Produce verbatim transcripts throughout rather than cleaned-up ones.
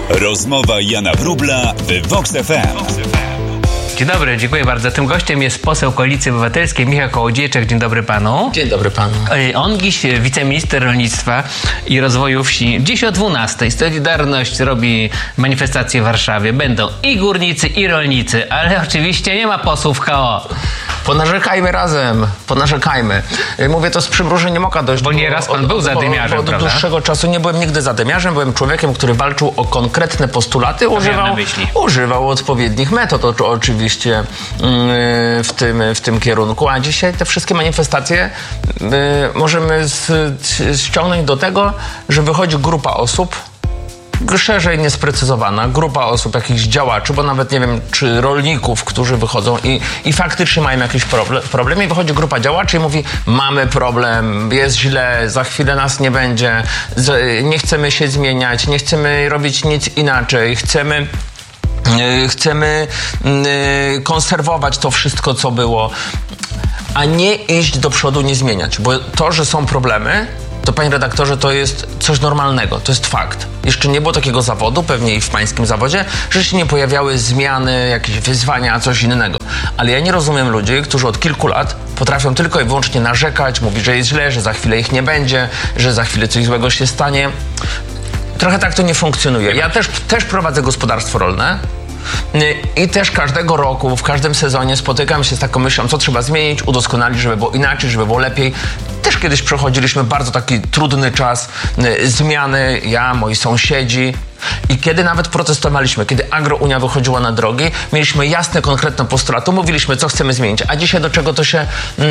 Rozmowa Jana Wróbla w Vox F M. Dzień dobry, dziękuję bardzo. Tym gościem jest poseł Koalicji Obywatelskiej Michał Kołodziejczak. Dzień dobry panu. Dzień dobry panu. On dziś wiceminister rolnictwa i rozwoju wsi. Dziś o dwunastej Solidarność robi manifestację w Warszawie. Będą i górnicy, i rolnicy, ale oczywiście nie ma posłów K O. Ponarzekajmy razem, ponarzekajmy. Mówię to z przymrużeniem oka dość. Bo nieraz pan od, był od, zadymiarzem, od, od prawda? dłuższego czasu nie byłem nigdy zadymiarzem, byłem człowiekiem, który walczył o konkretne postulaty, używał, używał odpowiednich metod o, oczywiście w tym, w tym kierunku, a dzisiaj te wszystkie manifestacje możemy z, ściągnąć do tego, że wychodzi grupa osób, szerzej niesprecyzowana, grupa osób, jakichś działaczy, bo nawet nie wiem, czy rolników, którzy wychodzą i, i faktycznie mają jakiś problem, problem i wychodzi grupa działaczy i mówi, mamy problem, jest źle, za chwilę nas nie będzie, nie chcemy się zmieniać, nie chcemy robić nic inaczej, chcemy Chcemy konserwować to wszystko, co było, a nie iść do przodu, nie zmieniać. Bo to, że są problemy, to panie redaktorze, to jest coś normalnego, to jest fakt. Jeszcze nie było takiego zawodu, pewnie i w pańskim zawodzie, że się nie pojawiały zmiany, jakieś wyzwania, coś innego. Ale ja nie rozumiem ludzi, którzy od kilku lat potrafią tylko i wyłącznie narzekać, mówić, że jest źle, że za chwilę ich nie będzie, że za chwilę coś złego się stanie. Trochę tak to nie funkcjonuje. Ja też, też prowadzę gospodarstwo rolne i też każdego roku, w każdym sezonie spotykam się z taką myślą, co trzeba zmienić, udoskonalić, żeby było inaczej, żeby było lepiej. Też kiedyś przechodziliśmy bardzo taki trudny czas zmiany, ja, moi sąsiedzi. I kiedy nawet protestowaliśmy, kiedy Agrounia wychodziła na drogi, mieliśmy jasne, konkretne postulaty, mówiliśmy, co chcemy zmienić. A dzisiaj do czego to się... Yy,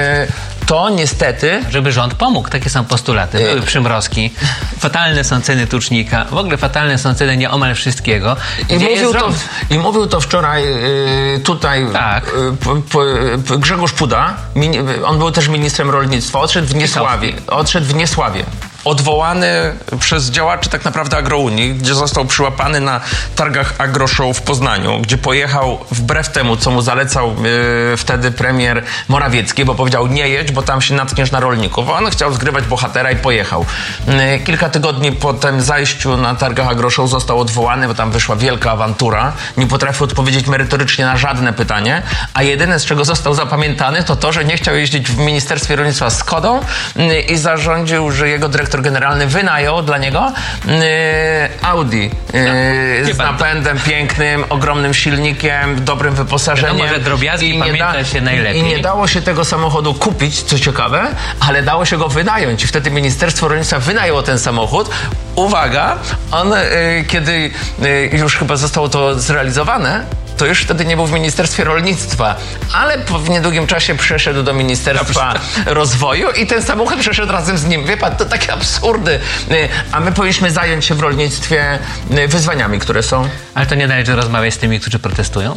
to niestety... Żeby rząd pomógł, takie są postulaty. Były yy. przymrozki, fatalne są ceny tucznika, w ogóle fatalne są ceny nieomal wszystkiego. I mówił, to, I mówił to wczoraj yy, tutaj tak. yy, p, p, Grzegorz Puda, mini, on był też ministrem rolnictwa, odszedł w niesławie. Odszedł w niesławie. Odwołany przez działaczy tak naprawdę Agrounii, gdzie został przyłapany na targach AgroShow w Poznaniu, gdzie pojechał wbrew temu, co mu zalecał yy, wtedy premier Morawiecki, bo powiedział, nie jedź, bo tam się natkniesz na rolników. On chciał zgrywać bohatera i pojechał. Yy, kilka tygodni po tym zajściu na targach AgroShow został odwołany, bo tam wyszła wielka awantura. Nie potrafił odpowiedzieć merytorycznie na żadne pytanie, a jedyne, z czego został zapamiętany, to to, że nie chciał jeździć w Ministerstwie Rolnictwa z Skodą yy, i zarządził, że jego dyrektor generalny wynajął dla niego yy, Audi yy, z napędem pięknym, ogromnym silnikiem, dobrym wyposażeniem. Wiadomo, że drobiazgi pamięta da, się najlepiej. I nie dało się tego samochodu kupić, co ciekawe, ale dało się go wynająć. I wtedy Ministerstwo Rolnictwa wynajęło ten samochód. Uwaga, on yy, kiedy yy, już chyba zostało to zrealizowane, to już wtedy nie był w Ministerstwie Rolnictwa, ale po w niedługim czasie przeszedł do Ministerstwa Rozwoju i ten samochód przeszedł razem z nim. Wie pan, to takie absurdy. A my powinniśmy zająć się w rolnictwie wyzwaniami, które są. Ale to nie należy rozmawiać z tymi, którzy protestują?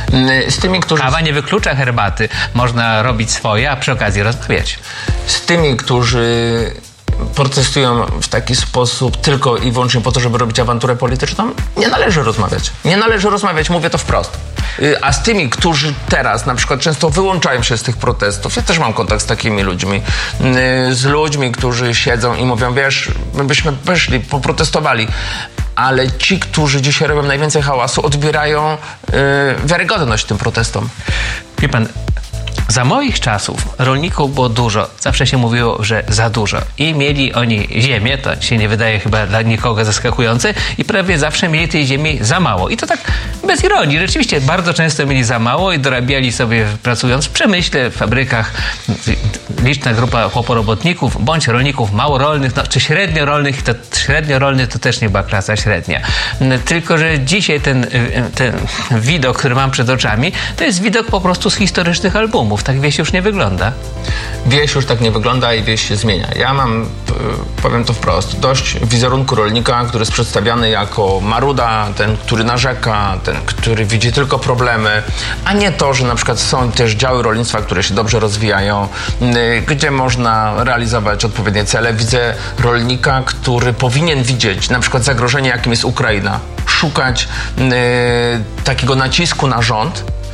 Z tymi, którzy... Kawa nie wyklucza herbaty. Można robić swoje, a przy okazji rozmawiać. Z tymi, którzy protestują w taki sposób tylko i wyłącznie po to, żeby robić awanturę polityczną, nie należy rozmawiać. Nie należy rozmawiać, mówię to wprost. A z tymi, którzy teraz na przykład często wyłączają się z tych protestów, ja też mam kontakt z takimi ludźmi, z ludźmi, którzy siedzą i mówią, wiesz, my byśmy wyszli, poprotestowali, ale ci, którzy dzisiaj robią najwięcej hałasu, odbierają yy, wiarygodność tym protestom. Wie pan, za moich czasów rolników było dużo. Zawsze się mówiło, że za dużo. I mieli oni ziemię, to się nie wydaje chyba dla nikogo zaskakujące, i prawie zawsze mieli tej ziemi za mało. I to tak bez ironii. Rzeczywiście bardzo często mieli za mało i dorabiali sobie, pracując w przemyśle, w fabrykach. Liczna grupa chłoporobotników, bądź rolników mało rolnych, no, czy średnio rolnych, to średnio rolny to też nie była klasa średnia. Tylko że dzisiaj ten, ten widok, który mam przed oczami, to jest widok po prostu z historycznych albumów. Tak wieś już nie wygląda. Wieś już tak nie wygląda i wieś się zmienia. Ja mam, powiem to wprost, dość wizerunku rolnika, który jest przedstawiany jako maruda, ten, który narzeka, ten, który widzi tylko problemy, a nie to, że na przykład są też działy rolnictwa, które się dobrze rozwijają, gdzie można realizować odpowiednie cele. Widzę rolnika, który powinien widzieć na przykład zagrożenie, jakim jest Ukraina, szukać yy, takiego nacisku na rząd,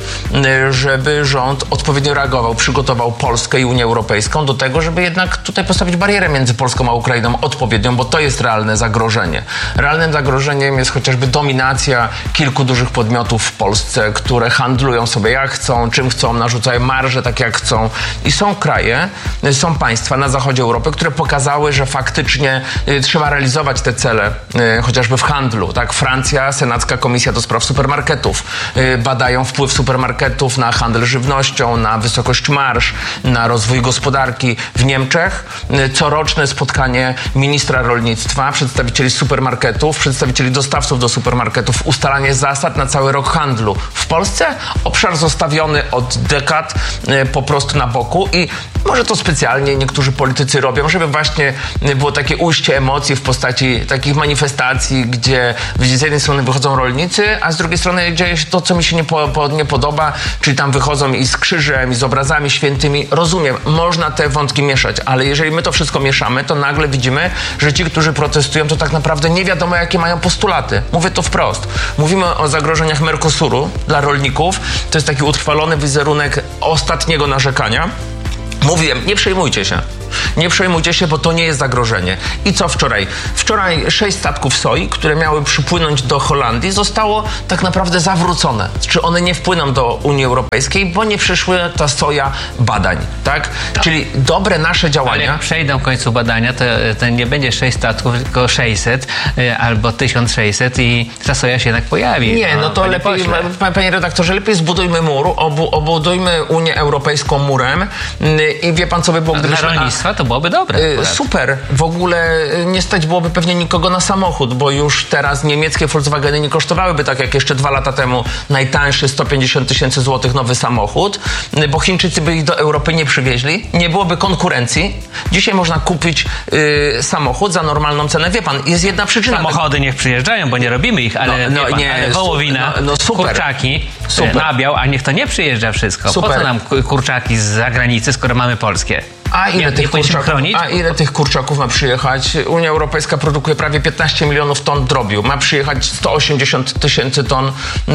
żeby rząd odpowiednio reagował, przygotował Polskę i Unię Europejską do tego, żeby jednak tutaj postawić barierę między Polską a Ukrainą odpowiednią, bo to jest realne zagrożenie. Realnym zagrożeniem jest chociażby dominacja kilku dużych podmiotów w Polsce, które handlują sobie jak chcą, czym chcą, narzucają marże tak jak chcą. I są kraje, są państwa na zachodzie Europy, które pokazały, że faktycznie y, trzeba realizować te cele, y, chociażby w handlu. Tak? Francja, Senacka Komisja do Spraw Supermarketów y, badają wpływ supermarketów na handel żywnością, na wysokość marż, na rozwój gospodarki. W Niemczech y, coroczne spotkanie ministra rolnictwa, przedstawicieli supermarketów, przedstawicieli dostawców do supermarketów, ustalanie zasad na cały rok handlu. W Polsce obszar zostawiony od dekad y, po prostu na boku i może to specjalnie niektórzy politycy robią, żeby właśnie było takie ujście emocji w postaci takich manifestacji, gdzie z jednej strony wychodzą rolnicy, a z drugiej strony dzieje się to, co mi się nie, po, po, nie podoba, czyli tam wychodzą i z krzyżem, i z obrazami świętymi. Rozumiem, można te wątki mieszać, ale jeżeli my to wszystko mieszamy, to nagle widzimy, że ci, którzy protestują, to tak naprawdę nie wiadomo, jakie mają postulaty. Mówię to wprost. Mówimy o zagrożeniach Mercosuru dla rolników. To jest taki utrwalony wizerunek ostatniego narzekania. Mówiłem, nie przejmujcie się. Nie przejmujcie się, bo to nie jest zagrożenie. I co wczoraj? Wczoraj sześć statków soi, które miały przypłynąć do Holandii, zostało tak naprawdę zawrócone. Czy one nie wpłyną do Unii Europejskiej, bo nie przyszły ta soja badań, tak? tak. Czyli dobre nasze działania... Ale jak przejdą w końcu badania, to, to nie będzie sześć statków, tylko sześćset y, albo tysiąc sześćset i ta soja się jednak pojawi. Nie, no, no to panie lepiej, pośle. Panie redaktorze, lepiej zbudujmy mur, obu, obudujmy Unię Europejską murem y, i wie pan, co by było, gdybyśmy... Dla rolnictwa to byłoby dobre. Akurat. Super. W ogóle nie stać byłoby pewnie nikogo na samochód, bo już teraz niemieckie Volkswageny nie kosztowałyby tak jak jeszcze dwa lata temu najtańszy sto pięćdziesiąt tysięcy złotych nowy samochód, bo Chińczycy by ich do Europy nie przywieźli, nie byłoby konkurencji. Dzisiaj można kupić yy, samochód za normalną cenę. Wie pan, jest jedna przyczyna. Samochody niech przyjeżdżają, bo nie robimy ich, ale, no, no, pan, nie, ale wołowina, no, no super. kurczaki, super. nabiał, a niech to nie przyjeżdża wszystko. Super. Po co nam kurczaki z zagranicy, skoro mamy polskie? A ile, tych kurczaków, a ile tych kurczaków ma przyjechać? Unia Europejska produkuje prawie piętnaście milionów ton drobiu. Ma przyjechać sto osiemdziesiąt tysięcy ton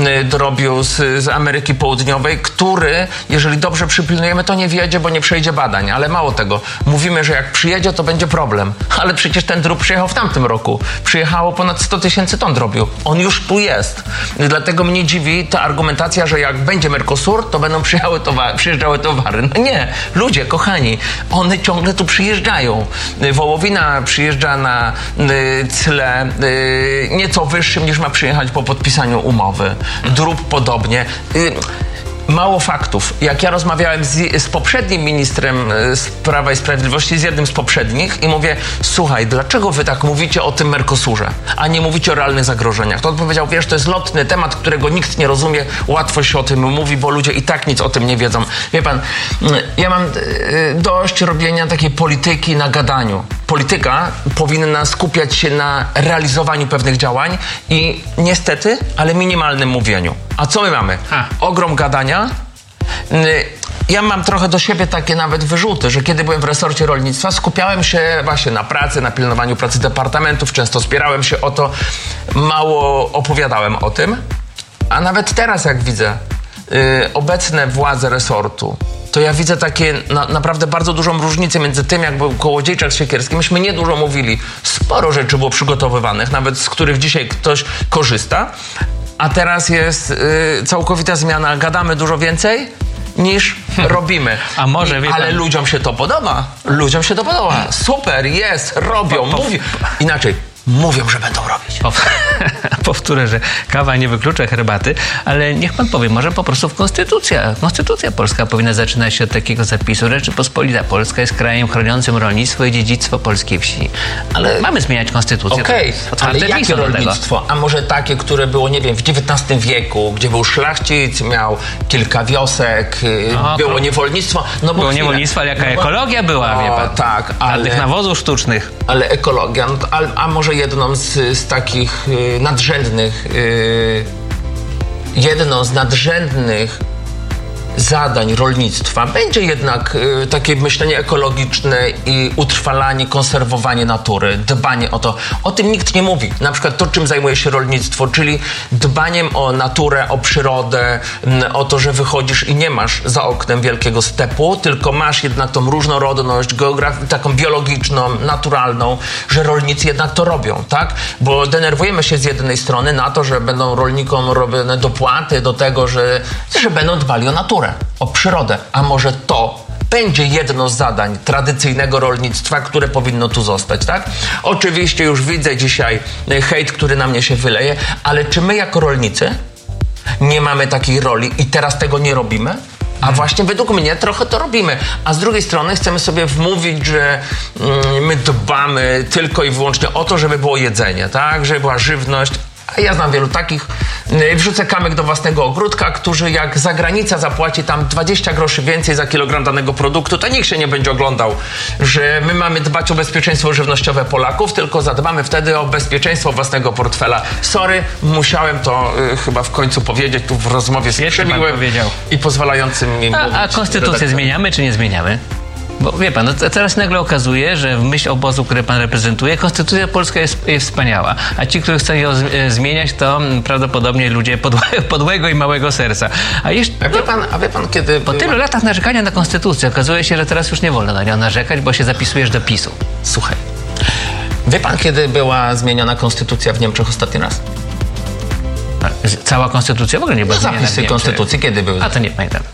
drobiu z, z Ameryki Południowej, który, jeżeli dobrze przypilnujemy, to nie wjedzie, bo nie przejdzie badań. Ale mało tego. Mówimy, że jak przyjedzie, to będzie problem. Ale przecież ten drób przyjechał w tamtym roku. Przyjechało ponad sto tysięcy ton drobiu. On już tu jest. Dlatego mnie dziwi ta argumentacja, że jak będzie Mercosur, to będą przyjechały towary, przyjeżdżały towary. No nie. Ludzie, kochani, one ciągle tu przyjeżdżają. Wołowina przyjeżdża na y, tle y, nieco wyższym niż ma przyjechać po podpisaniu umowy. Drób podobnie. Y, Mało faktów. Jak ja rozmawiałem z, z poprzednim ministrem z Prawa i Sprawiedliwości, z jednym z poprzednich i mówię, słuchaj, dlaczego wy tak mówicie o tym Mercosurze, a nie mówicie o realnych zagrożeniach? To on powiedział, wiesz, to jest lotny temat, którego nikt nie rozumie, łatwo się o tym mówi, bo ludzie i tak nic o tym nie wiedzą. Wie pan, ja mam dość robienia takiej polityki na gadaniu. Polityka powinna skupiać się na realizowaniu pewnych działań i niestety, ale minimalnym mówieniu. A co my mamy? A. Ogrom gadania. Ja mam trochę do siebie takie nawet wyrzuty, że kiedy byłem w resorcie rolnictwa, skupiałem się właśnie na pracy, na pilnowaniu pracy departamentów, często spierałem się o to, mało opowiadałem o tym. A nawet teraz, jak widzę yy, obecne władze resortu, to ja widzę takie na, naprawdę bardzo dużą różnicę między tym, jak był Kołodziejczak z Siekierskim. Myśmy niedużo mówili, sporo rzeczy było przygotowywanych, nawet z których dzisiaj ktoś korzysta. A teraz jest y, całkowita zmiana. Gadamy dużo więcej niż robimy. A może, I, wie ale pan... ludziom się to podoba. Ludziom się to podoba. Super, jest, robią, mówią. Inaczej, mówią, że będą robić. Powtórzę, że kawa nie wyklucza herbaty, ale niech pan powie, może po prostu w Konstytucja, Konstytucja Polska powinna zaczynać się od takiego zapisu. Rzeczypospolita Polska jest krajem chroniącym rolnictwo i dziedzictwo polskiej wsi. Ale mamy zmieniać Konstytucję. Okej, okay, ale jakie rolnictwo? A może takie, które było, nie wiem, w dziewiętnastym wieku, gdzie był szlachcic, miał kilka wiosek, no, było niewolnictwo. No bo było chwilę, niewolnictwo, ale jaka no bo, ekologia była, o, wie pan. Tak, ale... tych nawozów sztucznych. Ale ekologia, no to, a, a może jedną z, z takich y, nadrzędnych, y, jedną z nadrzędnych zadań rolnictwa będzie jednak y, takie myślenie ekologiczne i utrwalanie, konserwowanie natury, dbanie o to. O tym nikt nie mówi. Na przykład to, czym zajmuje się rolnictwo, czyli dbaniem o naturę, o przyrodę, y, o to, że wychodzisz i nie masz za oknem wielkiego stepu, tylko masz jednak tą różnorodność geograf- taką biologiczną, naturalną, że rolnicy jednak to robią, tak? Bo denerwujemy się z jednej strony na to, że będą rolnikom robione dopłaty do tego, że, że będą dbali o naturę, o przyrodę, a może to będzie jedno z zadań tradycyjnego rolnictwa, które powinno tu zostać, tak? Oczywiście już widzę dzisiaj hejt, który na mnie się wyleje, ale czy my jako rolnicy nie mamy takiej roli i teraz tego nie robimy? A właśnie według mnie trochę to robimy. A z drugiej strony chcemy sobie wmówić, że mm, my dbamy tylko i wyłącznie o to, żeby było jedzenie, tak? Żeby była żywność. A ja znam wielu takich, wrzucę kamyk do własnego ogródka, którzy jak zagranica zapłaci tam dwadzieścia groszy więcej za kilogram danego produktu, to nikt się nie będzie oglądał, że my mamy dbać o bezpieczeństwo żywnościowe Polaków, tylko zadbamy wtedy o bezpieczeństwo własnego portfela. Sorry, musiałem to y, chyba w końcu powiedzieć tu w rozmowie z przemiłym i pozwalającym mi a, mówić. A konstytucję redaktorem. zmieniamy czy nie zmieniamy? Bo wie pan, no teraz nagle okazuje, że w myśl obozu, który pan reprezentuje, konstytucja polska jest, jest wspaniała. A ci, którzy chcą ją z, zmieniać, to m, prawdopodobnie ludzie podłe, podłego i małego serca. A, jeszcze, a, wie pan, a wie pan, kiedy... Po tylu latach narzekania na konstytucję okazuje się, że teraz już nie wolno na nią narzekać, bo się zapisujesz do PiSu. Słuchaj, wie pan, kiedy była zmieniona konstytucja w Niemczech ostatni raz? A, cała konstytucja w ogóle nie była No, zmieniona w zapisy Niemczech. konstytucji kiedy były? A to nie pamiętam.